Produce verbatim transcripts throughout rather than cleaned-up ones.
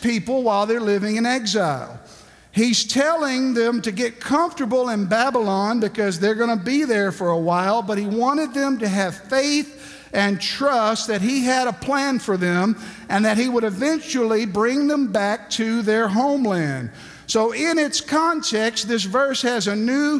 people while they're living in exile. He's telling them to get comfortable in Babylon because they're going to be there for a while, but he wanted them to have faith and trust that he had a plan for them and that he would eventually bring them back to their homeland. So in its context, this verse has a new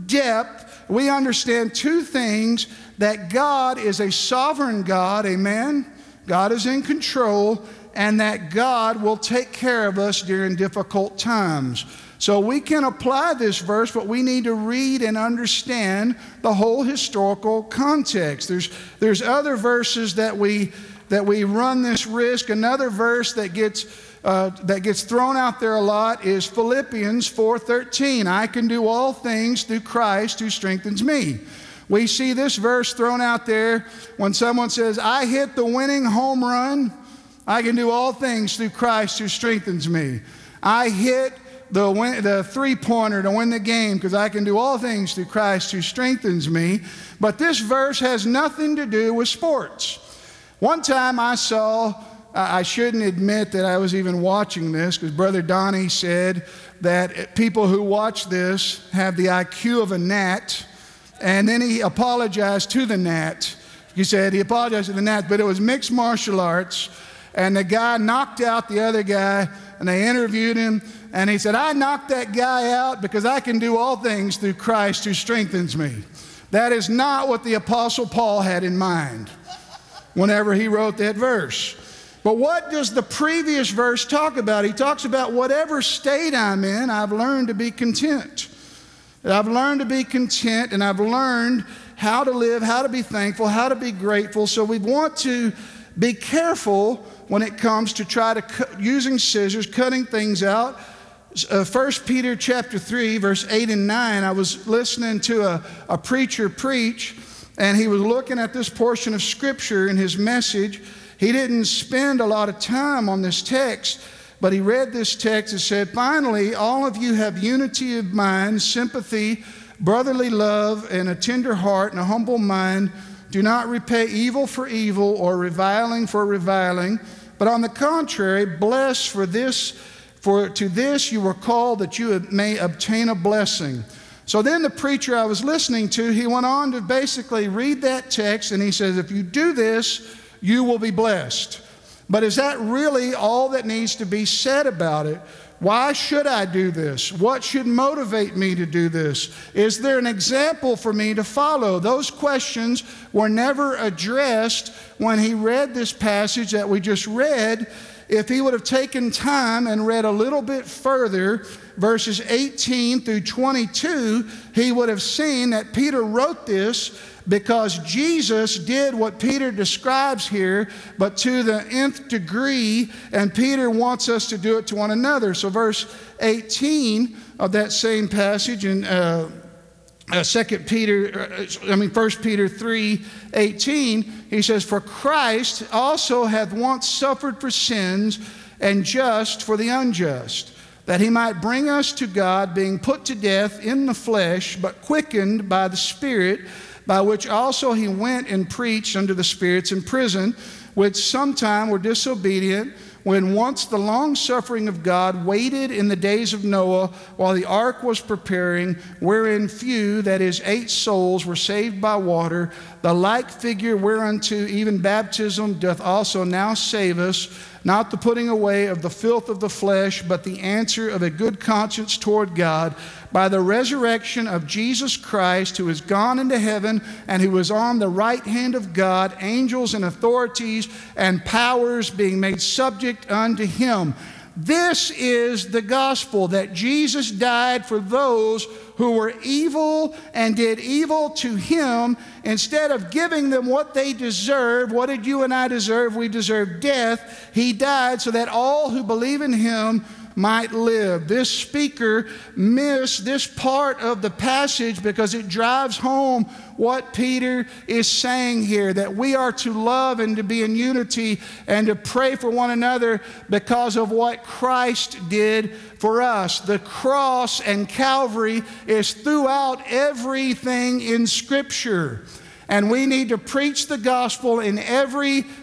depth. We understand two things: that God is a sovereign God, amen? God is in control, and that God will take care of us during difficult times. So we can apply this verse, but we need to read and understand the whole historical context. There's, there's other verses that we, that we run this risk. Another verse that gets, uh, that gets thrown out there a lot is Philippians four thirteen. I can do all things through Christ who strengthens me. We see this verse thrown out there when someone says, I hit the winning home run. I can do all things through Christ who strengthens me. I hit the, win, the three-pointer to win the game because I can do all things through Christ who strengthens me. But this verse has nothing to do with sports. One time I saw, I shouldn't admit that I was even watching this because Brother Donnie said that people who watch this have the I Q of a gnat. And then he apologized to the gnat. He said he apologized to the gnat, but it was mixed martial arts. And the guy knocked out the other guy, and they interviewed him, and he said, I knocked that guy out because I can do all things through Christ who strengthens me. That is not what the Apostle Paul had in mind whenever he wrote that verse. But what does the previous verse talk about? He talks about whatever state I'm in, I've learned to be content. I've learned to be content, and I've learned how to live, how to be thankful, how to be grateful. So we want to be careful when it comes to try to cut, using scissors, cutting things out. Uh, First Peter chapter three, verse eight and nine, I was listening to a, a preacher preach, and he was looking at this portion of Scripture in his message. He didn't spend a lot of time on this text, but he read this text and said, finally, all of you have unity of mind, sympathy, brotherly love, and a tender heart and a humble mind. Do not repay evil for evil or reviling for reviling, but on the contrary, bless for this, for to this you were called that you may obtain a blessing. So then the preacher I was listening to, he went on to basically read that text, and he says, if you do this, you will be blessed. But is that really all that needs to be said about it? Why should I do this? What should motivate me to do this? Is there an example for me to follow? Those questions were never addressed when he read this passage that we just read. If he would have taken time and read a little bit further, verses eighteen through twenty-two, he would have seen that Peter wrote this because Jesus did what Peter describes here, but to the nth degree, and Peter wants us to do it to one another. So verse eighteen of that same passage in uh, uh, Second Peter, uh, I mean First Peter three eighteen, he says, for Christ also hath once suffered for sins, and just for the unjust, that he might bring us to God, being put to death in the flesh, but quickened by the Spirit, by which also he went and preached unto the spirits in prison, which sometime were disobedient, when once the long suffering of God waited in the days of Noah, while the ark was preparing, wherein few, that is, eight souls, were saved by water. The like figure whereunto even baptism doth also now save us, not the putting away of the filth of the flesh, but the answer of a good conscience toward God, by the resurrection of Jesus Christ, who is gone into heaven and who is on the right hand of God, angels and authorities and powers being made subject unto him. This is the gospel, that Jesus died for those who were evil and did evil to him. Instead of giving them what they deserve, what did you and I deserve? We deserve death. He died so that all who believe in him might live. This speaker missed this part of the passage because it drives home what Peter is saying here, that we are to love and to be in unity and to pray for one another because of what Christ did for us. The cross and Calvary is throughout everything in Scripture. And we need to preach the gospel in every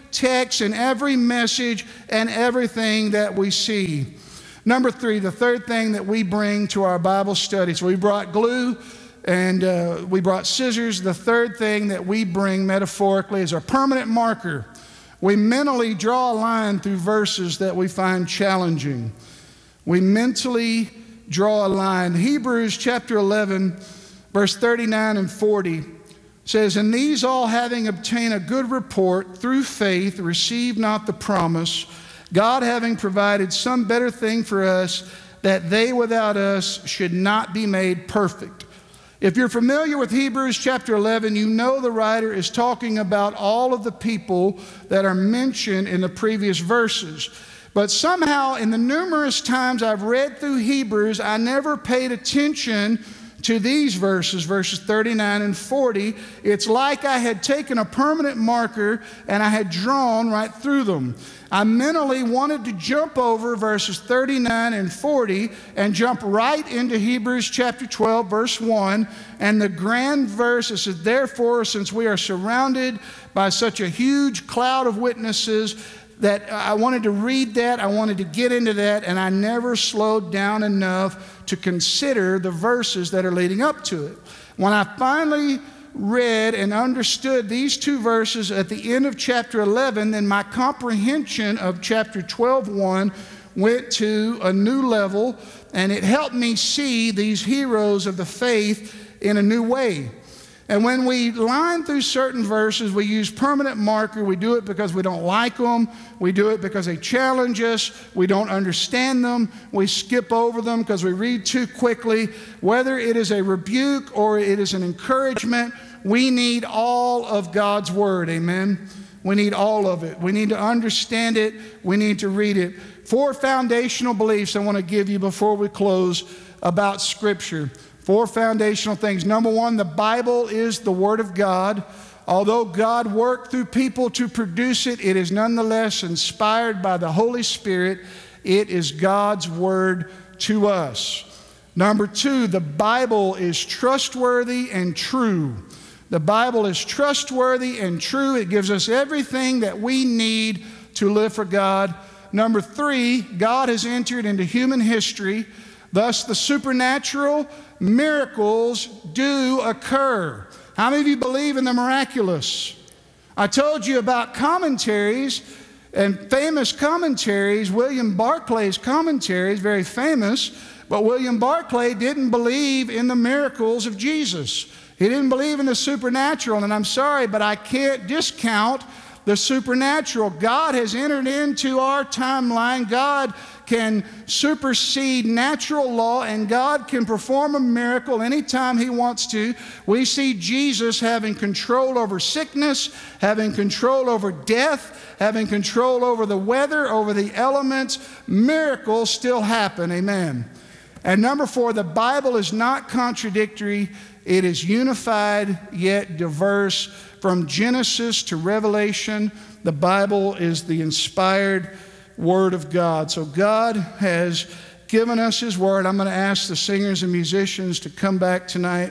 text and every message and everything that we see. Number three, the third thing that we bring to our Bible studies. We brought glue and uh, we brought scissors. The third thing that we bring metaphorically is a permanent marker. We mentally draw a line through verses that we find challenging. We mentally draw a line. Hebrews chapter eleven, verse thirty-nine and forty says, "And these all having obtained a good report through faith receive not the promise, God having provided some better thing for us, that they without us should not be made perfect." If you're familiar with Hebrews chapter eleven, you know the writer is talking about all of the people that are mentioned in the previous verses. But somehow in the numerous times I've read through Hebrews, I never paid attention to these verses, verses thirty-nine and forty. It's like I had taken a permanent marker and I had drawn right through them. I mentally wanted to jump over verses thirty-nine and forty and jump right into Hebrews chapter twelve, verse one, and the grand verse that says, "Therefore, since we are surrounded by such a huge cloud of witnesses," that I wanted to read that, I wanted to get into that, and I never slowed down enough to consider the verses that are leading up to it. When I finally read and understood these two verses at the end of chapter eleven, then my comprehension of chapter twelve one went to a new level, and it helped me see these heroes of the faith in a new way. And when we line through certain verses, we use permanent marker. We do it because we don't like them. We do it because they challenge us. We don't understand them. We skip over them because we read too quickly. Whether it is a rebuke or it is an encouragement, we need all of God's word, amen? We need all of it. We need to understand it. We need to read it. Four foundational beliefs I want to give you before we close about Scripture. Four foundational things. Number one, the Bible is the Word of God. Although God worked through people to produce it, it is nonetheless inspired by the Holy Spirit. It is God's Word to us. Number two, the Bible is trustworthy and true. The Bible is trustworthy and true. It gives us everything that we need to live for God. Number three, God has entered into human history. Thus, the supernatural miracles do occur. How many of you believe in the miraculous? I told you about commentaries and famous commentaries. William Barclay's commentaries, very famous, but William Barclay didn't believe in the miracles of Jesus. He didn't believe in the supernatural, and I'm sorry, but I can't discount the supernatural. God has entered into our timeline. God can supersede natural law, and God can perform a miracle anytime He wants to. We see Jesus having control over sickness, having control over death, having control over the weather, over the elements. Miracles still happen, amen. And number four, the Bible is not contradictory. It is unified yet diverse. From Genesis to Revelation, the Bible is the inspired Word of God. So God has given us His Word. I'm going to ask the singers and musicians to come back tonight.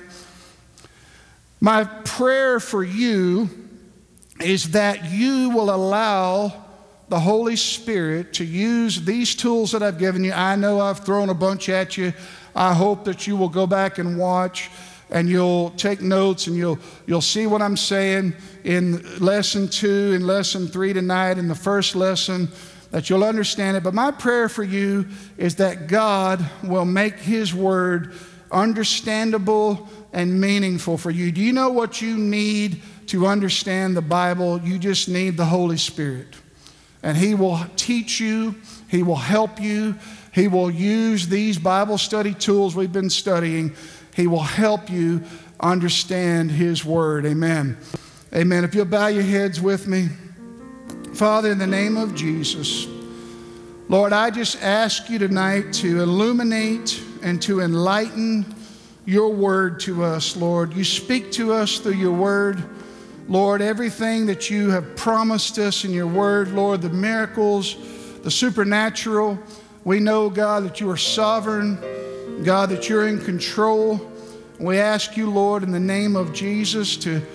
My prayer for you is that you will allow the Holy Spirit to use these tools that I've given you. I know I've thrown a bunch at you. I hope that you will go back and watch, and you'll take notes, and you'll you'll see what I'm saying in lesson two and lesson three tonight, in the first lesson, that you'll understand it. But my prayer for you is that God will make His Word understandable and meaningful for you. Do you know what you need to understand the Bible? You just need the Holy Spirit. And He will teach you. He will help you. He will use these Bible study tools we've been studying. He will help you understand His Word. Amen. Amen. If you'll bow your heads with me. Father, in the name of Jesus, Lord, I just ask you tonight to illuminate and to enlighten your word to us, Lord. You speak to us through your word. Lord, everything that you have promised us in your word, Lord, the miracles, the supernatural, we know, God, that you are sovereign, God, that you're in control. We ask you, Lord, in the name of Jesus, to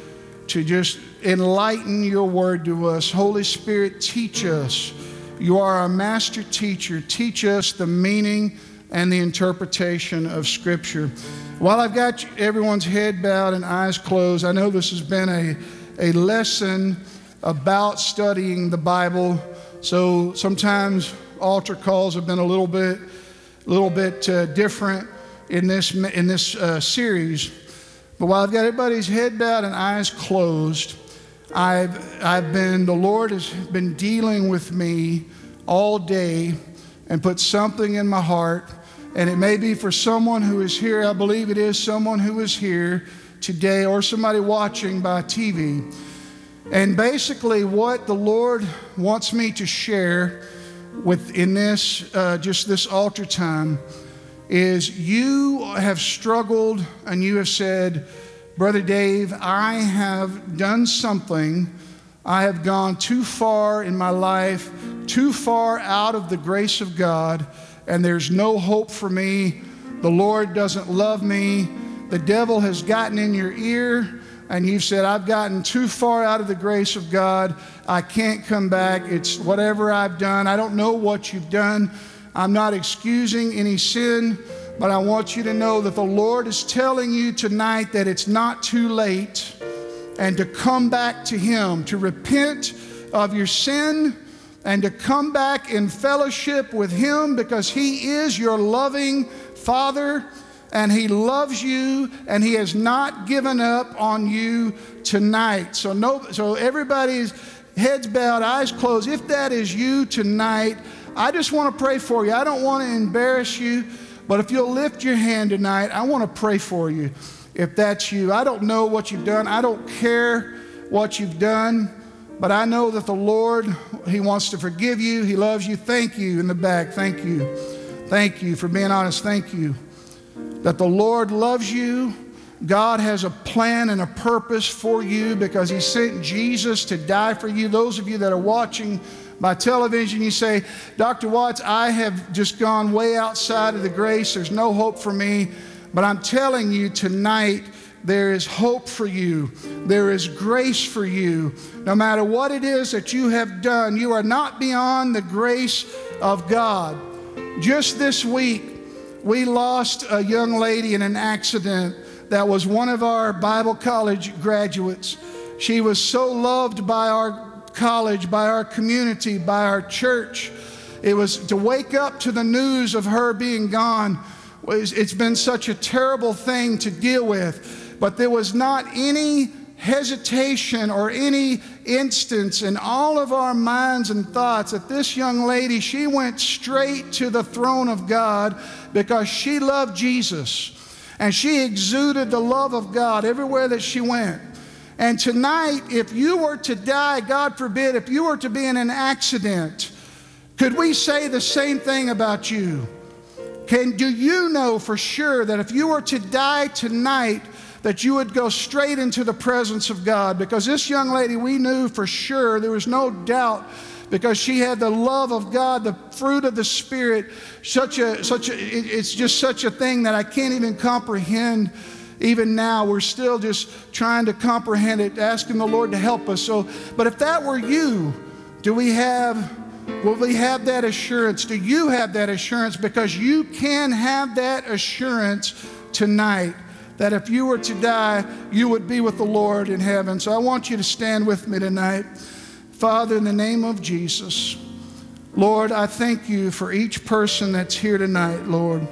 to just enlighten your word to us. Holy Spirit, teach us. You are our master teacher. Teach us the meaning and the interpretation of Scripture. While I've got everyone's head bowed and eyes closed, I know this has been a, a lesson about studying the Bible. So sometimes altar calls have been a little bit, little bit uh, different in this in this uh, series. But while I've got everybody's head bowed and eyes closed, I've I've been the Lord has been dealing with me all day and put something in my heart. And it may be for someone who is here. I believe it is someone who is here today, or somebody watching by T V. And basically what the Lord wants me to share with in this, uh, just this altar time, is you have struggled and you have said, Brother Dave, I have done something. I have gone too far in my life, too far out of the grace of God, and there's no hope for me. The Lord doesn't love me. The devil has gotten in your ear, and you've said, I've gotten too far out of the grace of God. I can't come back. It's whatever I've done. I don't know what you've done. I'm not excusing any sin, but I want you to know that the Lord is telling you tonight that it's not too late, and to come back to Him, to repent of your sin, and to come back in fellowship with Him, because He is your loving Father, and He loves you, and He has not given up on you tonight. So no, so everybody's heads bowed, eyes closed. If that is you tonight, I just want to pray for you. I don't want to embarrass you, but if you'll lift your hand tonight, I want to pray for you. If that's you, I don't know what you've done. I don't care what you've done. But I know that the Lord, He wants to forgive you. He loves you. Thank you in the back. Thank you. Thank you for being honest. Thank you. That the Lord loves you. God has a plan and a purpose for you because He sent Jesus to die for you. Those of you that are watching by television, you say, Doctor Watts, I have just gone way outside of the grace. There's no hope for me. But I'm telling you tonight, there is hope for you. There is grace for you. No matter what it is that you have done, you are not beyond the grace of God. Just this week, we lost a young lady in an accident that was one of our Bible college graduates. She was so loved by our college, by our community, by our church. It was to wake up to the news of her being gone. It's been such a terrible thing to deal with. But there was not any hesitation or any instance in all of our minds and thoughts that this young lady, she went straight to the throne of God because she loved Jesus. And she exuded the love of God everywhere that she went. And tonight, if you were to die, God forbid, if you were to be in an accident, could we say the same thing about you? Can, do you know for sure that if you were to die tonight, that you would go straight into the presence of God? Because this young lady, we knew for sure, there was no doubt, because she had the love of God, the fruit of the Spirit. Such a, such a, it, it's just such a thing that I can't even comprehend. Even now, we're still just trying to comprehend it, asking the Lord to help us. So, but if that were you, do we have, will we have that assurance? Do you have that assurance? Because you can have that assurance tonight, that if you were to die, you would be with the Lord in heaven. So I want you to stand with me tonight. Father, in the name of Jesus, Lord, I thank you for each person that's here tonight, Lord.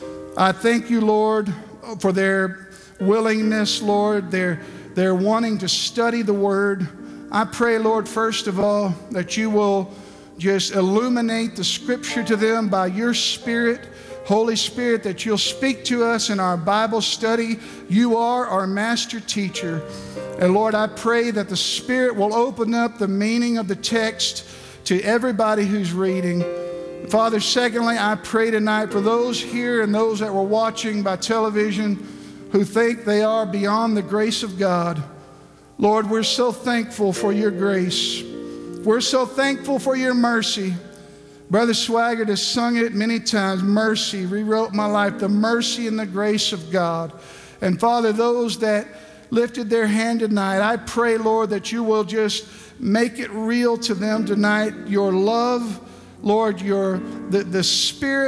I thank you, Lord, for their willingness, Lord, their, their wanting to study the Word. I pray, Lord, first of all, that you will just illuminate the Scripture to them by your Spirit. Holy Spirit, that you'll speak to us in our Bible study. You are our master teacher. And Lord, I pray that the Spirit will open up the meaning of the text to everybody who's reading. Father, secondly, I pray tonight for those here and those that were watching by television who think they are beyond the grace of God. Lord, we're so thankful for your grace. We're so thankful for your mercy. Brother Swaggart has sung it many times. Mercy rewrote my life, the mercy and the grace of God. And Father, those that lifted their hand tonight, I pray, Lord, that you will just make it real to them tonight, your love, Lord, your the, the Spirit